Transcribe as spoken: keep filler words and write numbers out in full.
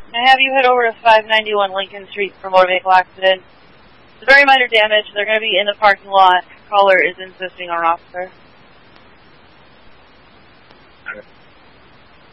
May I have you head over to five ninety-one Lincoln Street for motor vehicle accident? It's very minor damage. They're going to be in the parking lot. Caller is insisting on an officer.